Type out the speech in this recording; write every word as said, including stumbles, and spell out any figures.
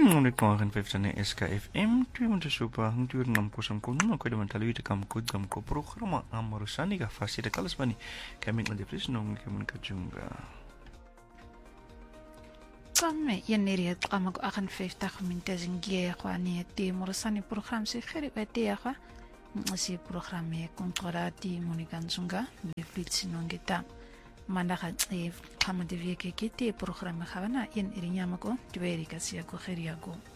Ngunit ko akan fifty na S K F M, tuwi mo supa, ang tuwi ng kusang kuno, kaya naman talo ito kam kud kam ko programa amarusani ka fasi da kalas bani, kami ng depression ng kami kajunga. Kami yan niriat kama ko akan fifty kaminta zingiya ko ani ti morusani program si khiri bati ya ka si program e kontrati monikan zunga de flitsi nongita. Mandaka e kama de vie ke kiti program khawana yan irinya mako tueri kasia ko khiri ako.